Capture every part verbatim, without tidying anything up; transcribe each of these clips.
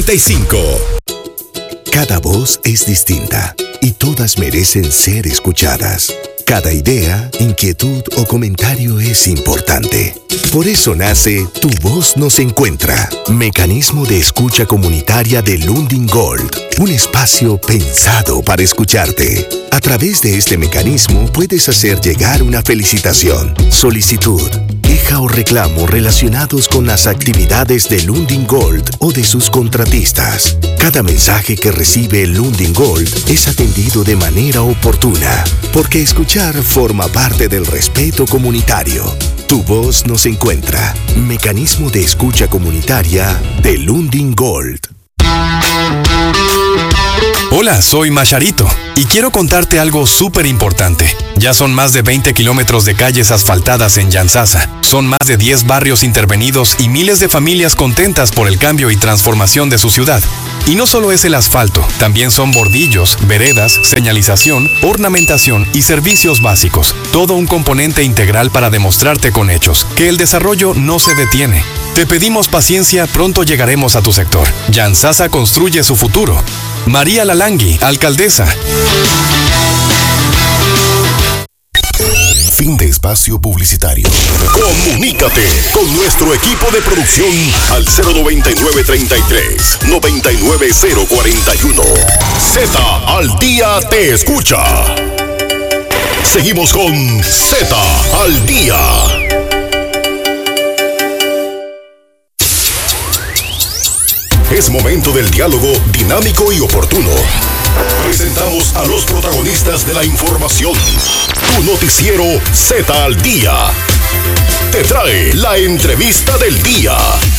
treinta y cinco. Cada voz es distinta y todas merecen ser escuchadas. Cada idea, inquietud o comentario es importante. Por eso nace Tu Voz Nos Encuentra, mecanismo de escucha comunitaria de Lundin Gold, un espacio pensado para escucharte. A través de este mecanismo puedes hacer llegar una felicitación, solicitud, queja o reclamo relacionados con las actividades de Lundin Gold o de sus contratistas. Cada mensaje que recibe Lundin Gold es atendido de manera oportuna, porque escuchar forma parte del respeto comunitario. Tu Voz Nos Encuentra, mecanismo de escucha comunitaria de Lundin Gold. Hola, soy Macharito y quiero contarte algo súper importante. Ya son más de veinte kilómetros de calles asfaltadas en Yantzaza. Son más de diez barrios intervenidos y miles de familias contentas por el cambio y transformación de su ciudad. Y no solo es el asfalto, también son bordillos, veredas, señalización, ornamentación y servicios básicos. Todo un componente integral para demostrarte con hechos que el desarrollo no se detiene. Te pedimos paciencia, pronto llegaremos a tu sector. Yantzaza construye su futuro. María Lalangui, alcaldesa. Fin de espacio publicitario. Comunícate con nuestro equipo de producción al cero noventa y nueve treinta y tres noventa y nueve cero cuarenta y uno. Z al día te escucha. Seguimos con Z al día. Es momento del diálogo dinámico y oportuno. Presentamos a los protagonistas de la información. Tu noticiero Z al día te trae la entrevista del día.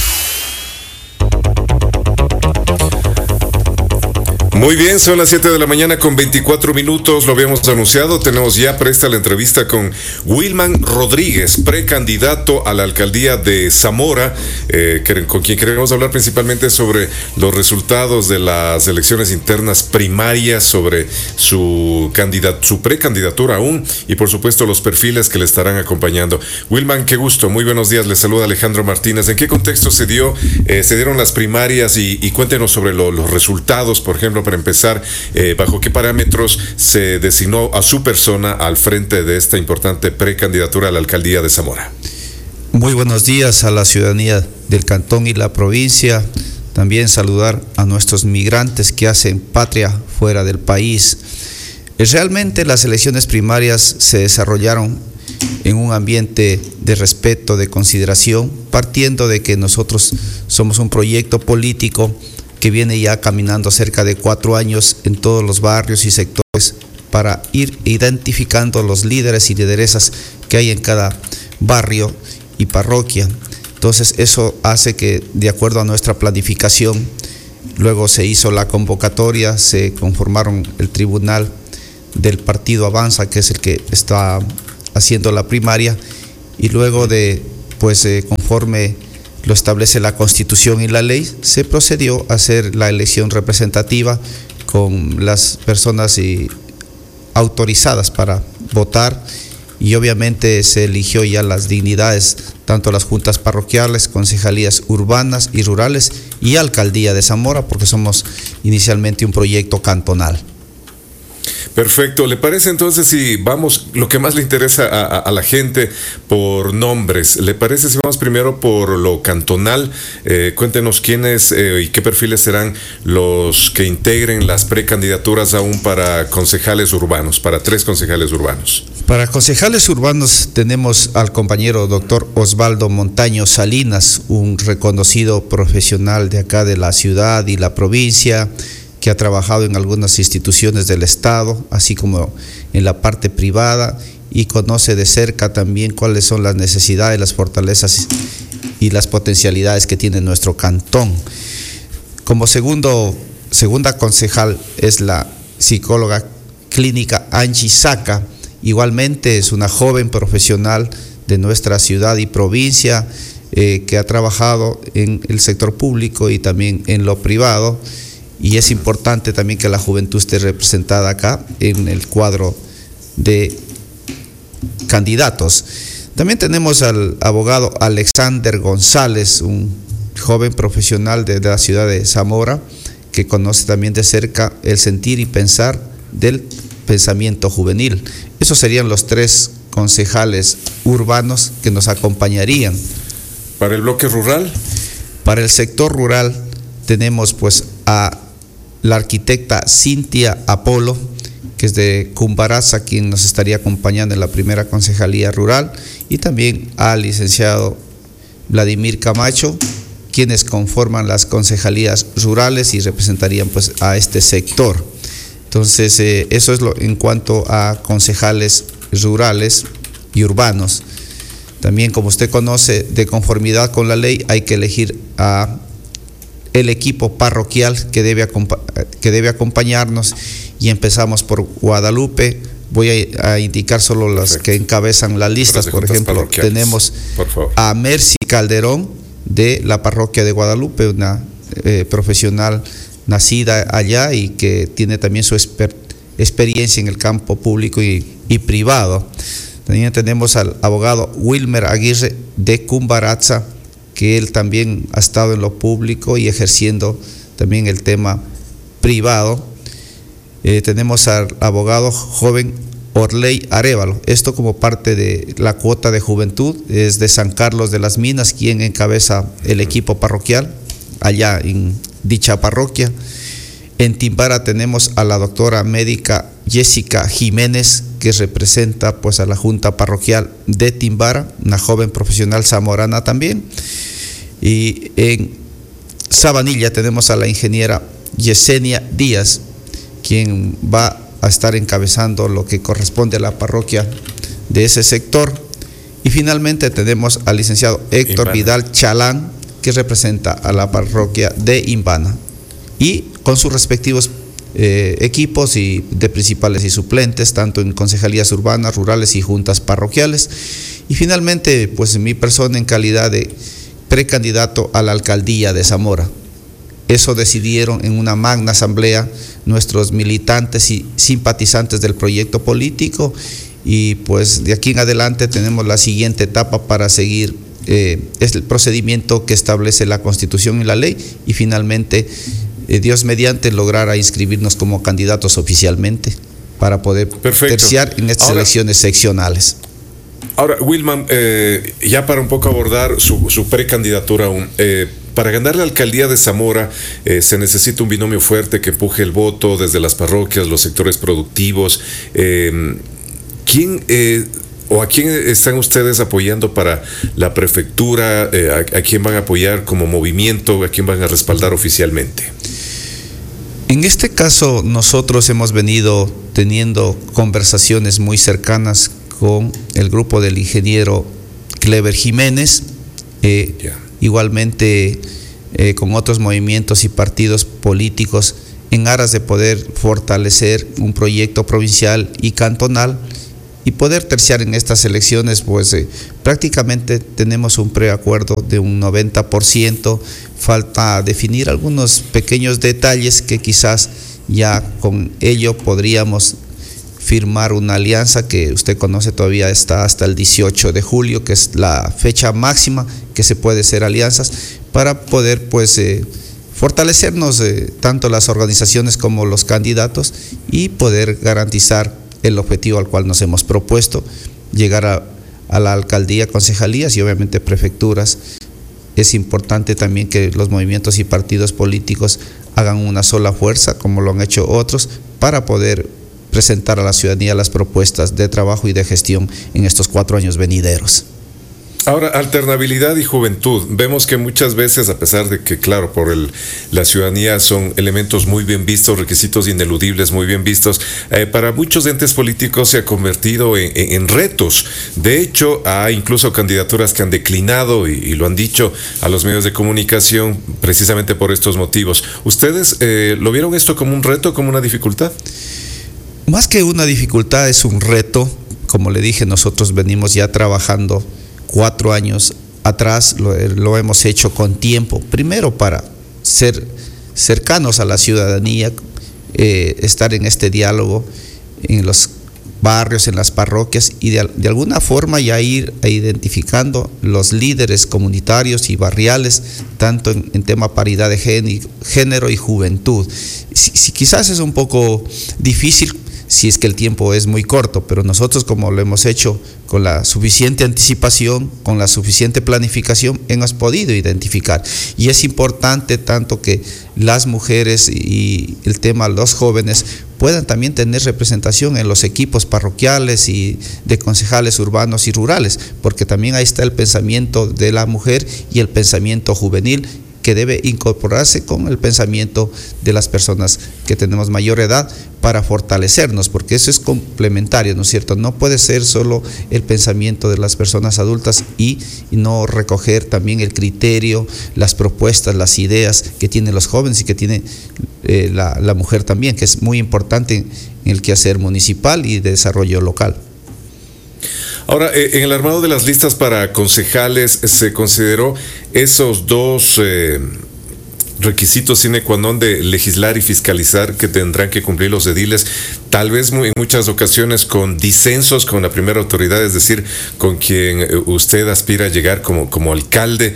Muy bien, son las siete de la mañana con veinticuatro minutos, lo habíamos anunciado, tenemos ya presta la entrevista con Wilman Rodríguez, precandidato a la alcaldía de Zamora, eh, con quien queremos hablar principalmente sobre los resultados de las elecciones internas primarias, sobre su candidat- su precandidatura aún y por supuesto los perfiles que le estarán acompañando. Wilman, qué gusto, muy buenos días, le saluda Alejandro Martínez. ¿En qué contexto se dio, eh, se dieron las primarias y, y cuéntenos sobre lo, los resultados, por ejemplo, para empezar, eh, bajo qué parámetros se designó a su persona al frente de esta importante precandidatura a la alcaldía de Zamora? Muy buenos días a la ciudadanía del cantón y la provincia. También saludar a nuestros migrantes que hacen patria fuera del país. Realmente las elecciones primarias se desarrollaron en un ambiente de respeto, de consideración, partiendo de que nosotros somos un proyecto político que viene ya caminando cerca de cuatro años en todos los barrios y sectores para ir identificando los líderes y lideresas que hay en cada barrio y parroquia. Entonces eso hace que, de acuerdo a nuestra planificación, luego se hizo la convocatoria, se conformaron el tribunal del partido Avanza, que es el que está haciendo la primaria, y luego de, pues eh, conforme lo establece la Constitución y la ley, se procedió a hacer la elección representativa con las personas y autorizadas para votar, y obviamente se eligió ya las dignidades, tanto las juntas parroquiales, concejalías urbanas y rurales y alcaldía de Zamora, porque somos inicialmente un proyecto cantonal. Perfecto, ¿le parece entonces si vamos, lo que más le interesa a, a, a la gente, por nombres? ¿Le parece si vamos primero por lo cantonal? Eh, cuéntenos quiénes eh, y qué perfiles serán los que integren las precandidaturas aún para concejales urbanos, para tres concejales urbanos. Para concejales urbanos tenemos al compañero doctor Osvaldo Montaño Salinas, un reconocido profesional de acá de la ciudad y la provincia, que ha trabajado en algunas instituciones del Estado, así como en la parte privada, y conoce de cerca también cuáles son las necesidades, las fortalezas y las potencialidades que tiene nuestro cantón. Como segundo, segunda concejal es la psicóloga clínica Angie Saca, igualmente es una joven profesional de nuestra ciudad y provincia, eh, que ha trabajado en el sector público y también en lo privado. Y es importante también que la juventud esté representada acá en el cuadro de candidatos. También tenemos al abogado Alexander González, un joven profesional de, de la ciudad de Zamora, que conoce también de cerca el sentir y pensar del pensamiento juvenil. Esos serían los tres concejales urbanos que nos acompañarían. ¿Para el bloque rural? Para el sector rural tenemos pues a la arquitecta Cintia Apolo, que es de Cumbaraza, quien nos estaría acompañando en la primera concejalía rural, y también al licenciado Vladimir Camacho, quienes conforman las concejalías rurales y representarían pues a este sector. Entonces eh, eso es lo en cuanto a concejales rurales y urbanos. También, como usted conoce, de conformidad con la ley hay que elegir a el equipo parroquial que debe, que debe acompañarnos, y empezamos por Guadalupe. Voy a, a indicar solo las Perfecto. que encabezan las listas. Por ejemplo, tenemos por a Mercy Calderón de la parroquia de Guadalupe, una eh, profesional nacida allá y que tiene también su exper experiencia en el campo público y, y privado. También tenemos al abogado Wilmer Aguirre de Cumbaraza, que él también ha estado en lo público y ejerciendo también el tema privado. Eh, tenemos al abogado joven Orley Arévalo, esto como parte de la cuota de juventud, es de San Carlos de las Minas, quien encabeza el equipo parroquial allá en dicha parroquia. En Timbara tenemos a la doctora médica Jessica Jiménez, que representa pues a la Junta Parroquial de Timbara, una joven profesional zamorana también. Y en Sabanilla tenemos a la ingeniera Yesenia Díaz, quien va a estar encabezando lo que corresponde a la parroquia de ese sector. Y finalmente tenemos al licenciado Héctor Imbana. Vidal Chalán, que representa a la parroquia de Imbana, y con sus respectivos eh, equipos y de principales y suplentes, tanto en concejalías urbanas, rurales y juntas parroquiales. Y finalmente, pues mi persona en calidad de precandidato a la alcaldía de Zamora. Eso decidieron en una magna asamblea nuestros militantes y simpatizantes del proyecto político, y pues de aquí en adelante tenemos la siguiente etapa para seguir. Eh, es el procedimiento que establece la Constitución y la ley, y finalmente eh, Dios mediante lograr a inscribirnos como candidatos oficialmente para poder Perfecto. terciar en estas Ahora, elecciones seccionales. Ahora, Wilman, eh, ya para un poco abordar su, su precandidatura aún, eh, para ganar la alcaldía de Zamora eh, se necesita un binomio fuerte que empuje el voto desde las parroquias, los sectores productivos. Eh, ¿Quién eh, o a quién están ustedes apoyando para la prefectura? Eh, a, ¿A quién van a apoyar como movimiento? ¿A quién van a respaldar oficialmente? En este caso, nosotros hemos venido teniendo conversaciones muy cercanas con el grupo del ingeniero Clever Jiménez, eh, yeah. igualmente eh, con otros movimientos y partidos políticos, en aras de poder fortalecer un proyecto provincial y cantonal y poder terciar en estas elecciones. Pues eh, prácticamente tenemos un preacuerdo de un noventa por ciento, falta definir algunos pequeños detalles que quizás ya con ello podríamos firmar una alianza que usted conoce, todavía está hasta el dieciocho de julio, que es la fecha máxima que se puede hacer alianzas para poder pues eh, fortalecernos eh, tanto las organizaciones como los candidatos y poder garantizar el objetivo al cual nos hemos propuesto, llegar a, a la alcaldía, concejalías y obviamente prefecturas. Es importante también que los movimientos y partidos políticos hagan una sola fuerza, como lo han hecho otros, para poder presentar a la ciudadanía las propuestas de trabajo y de gestión en estos cuatro años venideros. Ahora, alternabilidad y juventud. Vemos que muchas veces, a pesar de que, claro, por el, la ciudadanía son elementos muy bien vistos, requisitos ineludibles muy bien vistos, eh, para muchos entes políticos se ha convertido en, en, en retos. De hecho, hay incluso candidaturas que han declinado y, y lo han dicho a los medios de comunicación precisamente por estos motivos. ¿Ustedes eh, lo vieron esto como un reto, como una dificultad? Más que una dificultad, es un reto. Como le dije, nosotros venimos ya trabajando cuatro años atrás, lo, lo hemos hecho con tiempo, primero para ser cercanos a la ciudadanía, eh, estar en este diálogo en los barrios, en las parroquias, y de, de alguna forma ya ir identificando los líderes comunitarios y barriales, tanto en, en tema paridad de género y juventud. Si, si quizás es un poco difícil si es que el tiempo es muy corto, pero nosotros, como lo hemos hecho con la suficiente anticipación, con la suficiente planificación, hemos podido identificar. Y es importante tanto que las mujeres y el tema los jóvenes puedan también tener representación en los equipos parroquiales y de concejales urbanos y rurales, porque también ahí está el pensamiento de la mujer y el pensamiento juvenil, que debe incorporarse con el pensamiento de las personas que tenemos mayor edad para fortalecernos, porque eso es complementario, ¿no es cierto? No puede ser solo el pensamiento de las personas adultas y, y no recoger también el criterio, las propuestas, las ideas que tienen los jóvenes y que tiene eh, la, la mujer también, que es muy importante en, en el quehacer municipal y de desarrollo local. Ahora, eh, en el armado de las listas para concejales se consideró esos dos eh, requisitos sine qua non de legislar y fiscalizar que tendrán que cumplir los ediles, tal vez muy, en muchas ocasiones con disensos con la primera autoridad, es decir, con quien usted aspira a llegar como, como alcalde.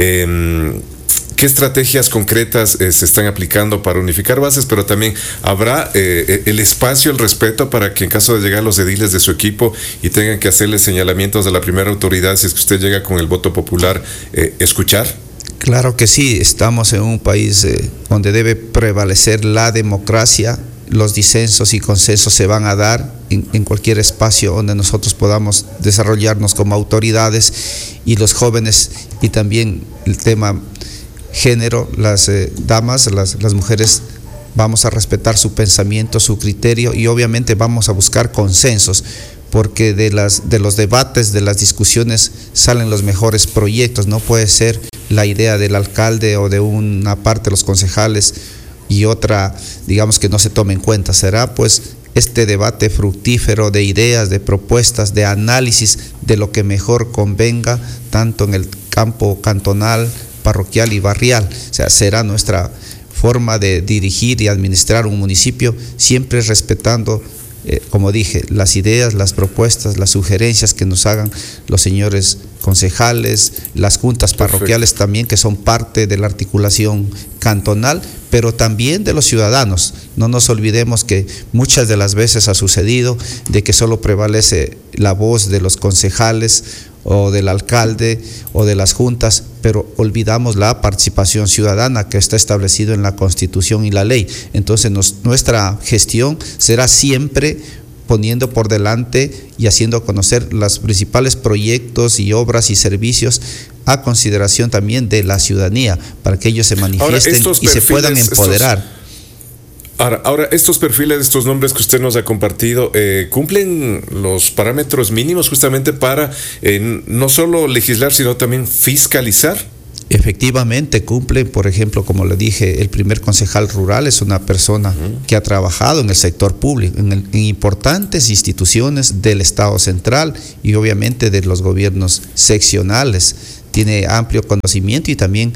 Eh, ¿Qué estrategias concretas eh, se están aplicando para unificar bases? Pero también habrá eh, el espacio, el respeto para que en caso de llegar los ediles de su equipo y tengan que hacerle señalamientos de la primera autoridad, si es que usted llega con el voto popular, eh, escuchar. Claro que sí, estamos en un país eh, donde debe prevalecer la democracia. Los disensos y consensos se van a dar en, en cualquier espacio donde nosotros podamos desarrollarnos como autoridades, y los jóvenes y también el tema género, las eh, damas, las, las mujeres, vamos a respetar su pensamiento, su criterio, y obviamente vamos a buscar consensos, porque de, las, de los debates, de las discusiones salen los mejores proyectos. No puede ser la idea del alcalde o de una parte de los concejales y otra, digamos, que no se tome en cuenta. Será pues este debate fructífero de ideas, de propuestas, de análisis de lo que mejor convenga, tanto en el campo cantonal, parroquial y barrial. O sea, será nuestra forma de dirigir y administrar un municipio, siempre respetando, eh, como dije, las ideas, las propuestas, las sugerencias que nos hagan los señores concejales, las juntas parroquiales. Perfecto. También, que son parte de la articulación cantonal, pero también de los ciudadanos. No nos olvidemos que muchas de las veces ha sucedido de que solo prevalece la voz de los concejales o del alcalde o de las juntas, pero olvidamos la participación ciudadana que está establecido en la Constitución y la ley. Entonces nos, nuestra gestión será siempre poniendo por delante y haciendo conocer los principales proyectos y obras y servicios a consideración también de la ciudadanía, para que ellos se manifiesten ahora, y se puedan empoderar. Estos... Ahora, ahora, estos perfiles, estos nombres que usted nos ha compartido, eh, ¿cumplen los parámetros mínimos justamente para eh, no solo legislar, sino también fiscalizar? Efectivamente cumplen. Por ejemplo, como le dije, el primer concejal rural es una persona uh-huh. que ha trabajado en el sector público, en, el, en importantes instituciones del Estado central y obviamente de los gobiernos seccionales. Tiene amplio conocimiento y también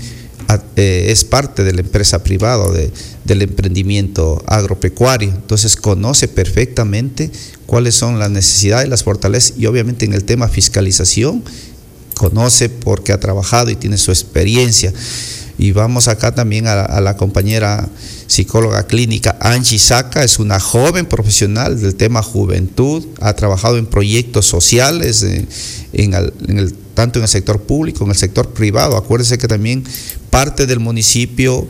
eh, es parte de la empresa privada, de, del emprendimiento agropecuario. Entonces conoce perfectamente cuáles son las necesidades, las fortalezas, y obviamente en el tema fiscalización conoce porque ha trabajado y tiene su experiencia. Y vamos acá también a, a la compañera psicóloga clínica Angie Saca, es una joven profesional del tema juventud, ha trabajado en proyectos sociales, en, en el, en el, tanto en el sector público, en el sector privado. Acuérdense que también parte del municipio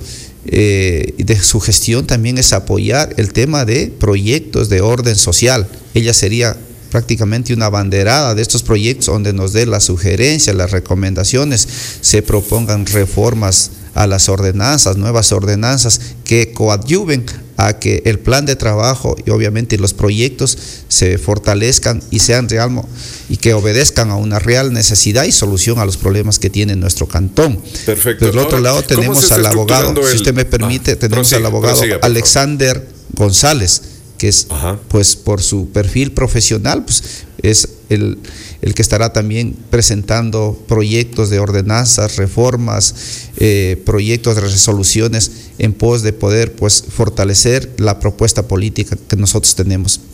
eh, de su gestión también es apoyar el tema de proyectos de orden social. Ella sería prácticamente una abanderada de estos proyectos donde nos dé las sugerencias, las recomendaciones, se propongan reformas a las ordenanzas, nuevas ordenanzas que coadyuven a que el plan de trabajo y obviamente los proyectos se fortalezcan y sean real y que obedezcan a una real necesidad y solución a los problemas que tiene nuestro cantón. Perfecto. Del otro lado tenemos al abogado, el... si usted me permite, ah, tenemos prosigue, al abogado prosigue, Alexander González, que es, Ajá. pues por su perfil profesional, pues es el, el que estará también presentando proyectos de ordenanzas, reformas, eh, proyectos de resoluciones en pos de poder pues fortalecer la propuesta política que nosotros tenemos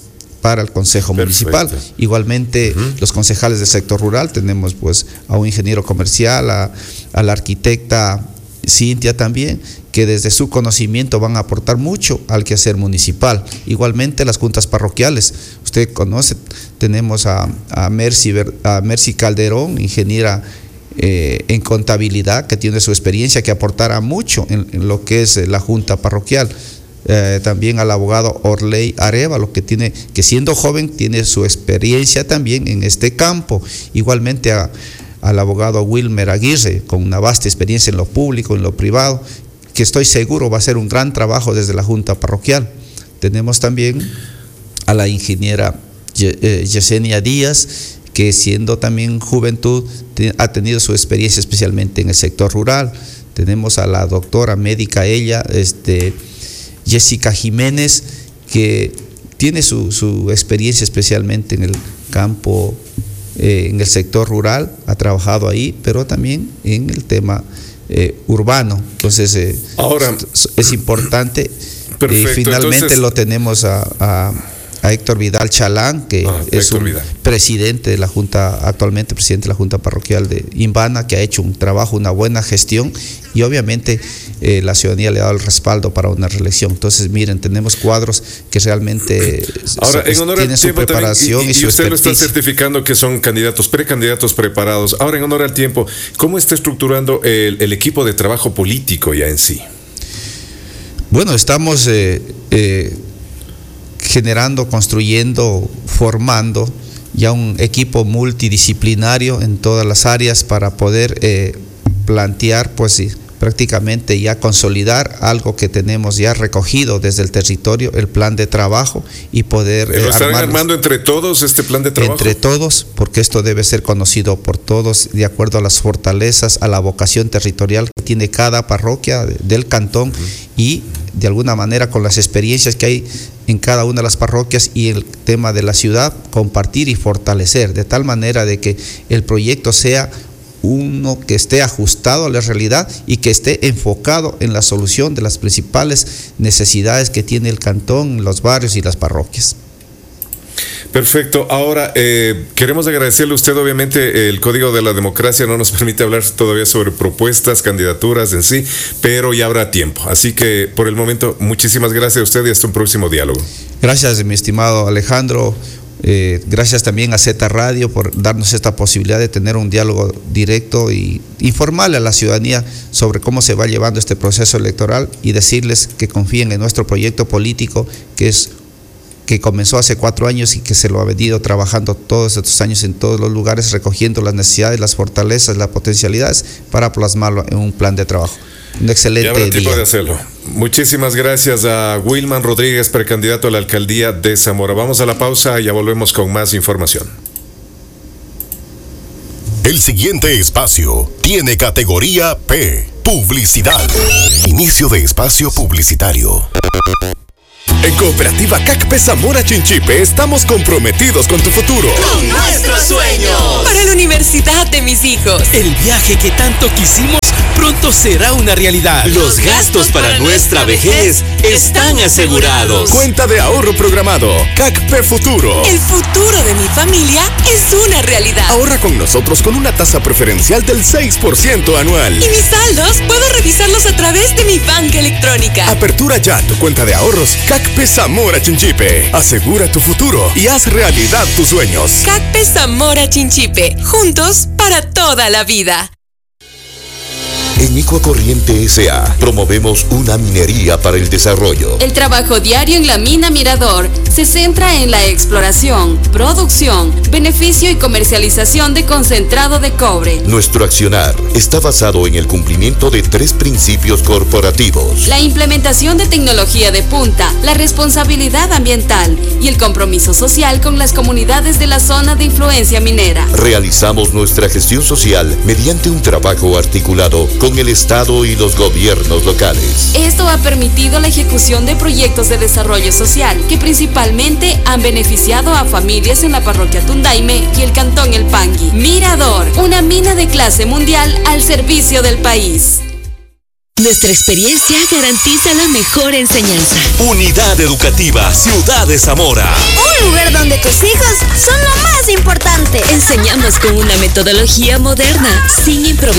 para el Consejo Perfecto. Municipal. Igualmente, uh-huh. los concejales del sector rural, tenemos pues a un ingeniero comercial, a, a la arquitecta Cintia también, que desde su conocimiento van a aportar mucho al quehacer municipal. Igualmente las juntas parroquiales, usted conoce, tenemos a, a, Mercy, a Mercy Calderón, ingeniera eh, en contabilidad, que tiene su experiencia, que aportará mucho en, en lo que es la junta parroquial. Eh, también al abogado Orley Arevalo, que tiene, que siendo joven tiene su experiencia también en este campo. Igualmente a al abogado Wilmer Aguirre, con una vasta experiencia en lo público, en lo privado, que estoy seguro va a ser un gran trabajo desde la Junta Parroquial. Tenemos también a la ingeniera Yesenia Díaz, que siendo también juventud, ha tenido su experiencia especialmente en el sector rural. Tenemos a la doctora médica, ella, este, Jessica Jiménez, que tiene su, su experiencia especialmente en el campo Eh, en el sector rural, ha trabajado ahí, pero también en el tema eh, urbano. Entonces, eh, ahora es, es importante. Perfecto, y finalmente entonces, lo tenemos a, a, a Héctor Vidal Chalán, que ah, es Héctor un Vidal. presidente de la Junta, actualmente presidente de la Junta Parroquial de Imbana, que ha hecho un trabajo, una buena gestión, y obviamente eh, la ciudadanía le ha dado el respaldo para una reelección. Entonces, miren, tenemos cuadros que realmente Ahora, so, en honor tienen su preparación también, y, y, y su usted expertise. Lo está certificando que son candidatos, precandidatos preparados. Ahora, en honor al tiempo, ¿cómo está estructurando el, el equipo de trabajo político ya en sí? Bueno, estamos eh, eh, generando, construyendo, formando ya un equipo multidisciplinario en todas las áreas para poder eh, plantear, pues sí, prácticamente ya consolidar algo que tenemos ya recogido desde el territorio, el plan de trabajo, y poder ¿Lo están armando entre todos este plan de trabajo? Entre todos, porque esto debe ser conocido por todos de acuerdo a las fortalezas, a la vocación territorial que tiene cada parroquia del cantón, uh-huh. y de alguna manera con las experiencias que hay en cada una de las parroquias y el tema de la ciudad, compartir y fortalecer de tal manera de que el proyecto sea uno que esté ajustado a la realidad y que esté enfocado en la solución de las principales necesidades que tiene el cantón, los barrios y las parroquias. Perfecto. Ahora, eh, queremos agradecerle a usted. Obviamente, el Código de la Democracia no nos permite hablar todavía sobre propuestas, candidaturas en sí, pero ya habrá tiempo. Así que, por el momento, muchísimas gracias a usted y hasta un próximo diálogo. Gracias, mi estimado Alejandro. Eh, gracias también a Z Radio por darnos esta posibilidad de tener un diálogo directo y informarle a la ciudadanía sobre cómo se va llevando este proceso electoral y decirles que confíen en nuestro proyecto político, que es que comenzó hace cuatro años y que se lo ha venido trabajando todos estos años en todos los lugares, recogiendo las necesidades, las fortalezas, las potencialidades para plasmarlo en un plan de trabajo. Un excelente ya habrá día. tiempo de hacerlo. Muchísimas gracias a Wilman Rodríguez, precandidato a la alcaldía de Zamora. Vamos a la pausa y ya volvemos con más información. El siguiente espacio tiene categoría P, publicidad. Inicio de espacio publicitario. En Cooperativa C A C P Zamora Chinchipe estamos comprometidos con tu futuro. ¡Con nuestros sueños! Para la universidad de mis hijos. El viaje que tanto quisimos pronto será una realidad. Los gastos para nuestra vejez están asegurados. Cuenta de ahorro programado. C A C P Futuro. El futuro de mi familia es una realidad. Ahorra con nosotros con una tasa preferencial del seis por ciento anual. Y mis saldos puedo revisarlos a través de mi banca electrónica. Apertura ya tu cuenta de ahorros C A C P Zamora Chinchipe. Asegura tu futuro y haz realidad tus sueños. C A C P Zamora Chinchipe. Juntos para toda la vida. En Ecocorriente S A promovemos una minería para el desarrollo. El trabajo diario en la mina Mirador se centra en la exploración, producción, beneficio y comercialización de concentrado de cobre. Nuestro accionar está basado en el cumplimiento de tres principios corporativos: la implementación de tecnología de punta, la responsabilidad ambiental y el compromiso social con las comunidades de la zona de influencia minera. Realizamos nuestra gestión social mediante un trabajo articulado con el Estado y los gobiernos locales. Esto ha permitido la ejecución de proyectos de desarrollo social que principalmente han beneficiado a familias en la parroquia Tundaime y el cantón El Pangui. Mirador, una mina de clase mundial al servicio del país. Nuestra experiencia garantiza la mejor enseñanza. Unidad Educativa Ciudad de Zamora. Un lugar donde tus hijos son lo más importante. Enseñamos con una metodología moderna, sin improvisación.